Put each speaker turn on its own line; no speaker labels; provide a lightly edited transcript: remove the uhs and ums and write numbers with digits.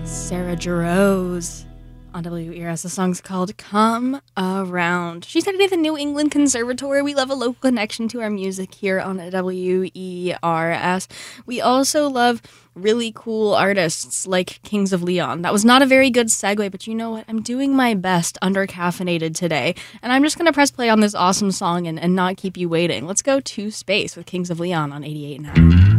Sarah Jarosz on WERS. The song's called Come Around. She studied at the New England Conservatory. We love a local connection to our music here on WERS. We also love really cool artists like Kings of Leon. That was not a very good segue, but you know what? I'm doing my best under-caffeinated today, and I'm just going to press play on this awesome song and not keep you waiting. Let's go to space with Kings of Leon on 88.9.